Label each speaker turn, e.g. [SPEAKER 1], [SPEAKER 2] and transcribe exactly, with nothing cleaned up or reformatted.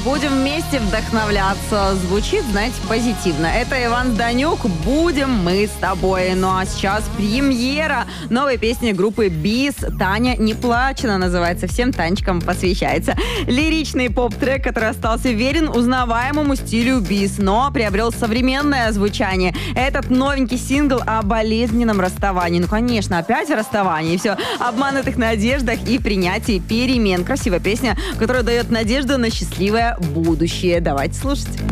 [SPEAKER 1] Будем вместе вдохновляться. Звучит, знаете, позитивно. Это Иван Зданюк. Будем мы с тобой. Ну а сейчас премьера новой песни группы Бис. Таня не плачь, она называется. Всем Танечкам посвящается. Лиричный поп-трек, который остался верен узнаваемому стилю Бис, но приобрел современное звучание. Этот новенький сингл о болезненном расставании. Ну, конечно, опять о расставании. Все, обманутых надеждах и принятии перемен. Красивая песня, которая дает надежду на счастливое будущее. Давайте слушать.